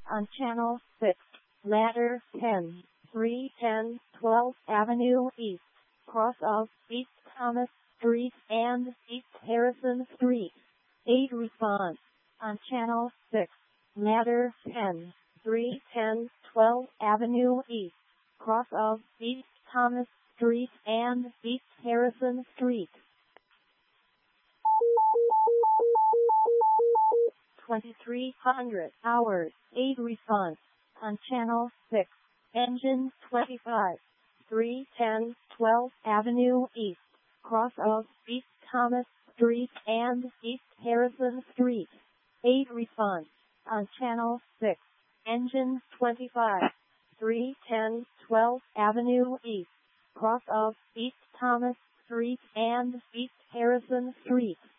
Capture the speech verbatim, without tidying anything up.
on Channel six, Ladder ten, three ten twelfth Avenue East, cross of East Thomas Street and East Harrison Street. eight response, on Channel six, Ladder ten, three ten twelfth Avenue East, cross of East Thomas Street and East Harrison Street. twenty-three hundred hours, eight response, on Channel six, Engine twenty-five, three ten twelfth Avenue East, cross of East Thomas Street and East Harrison Street. eight response, on Channel six, Engine twenty-five, three ten twelfth Avenue East, cross of East Thomas Street and East Harrison Street.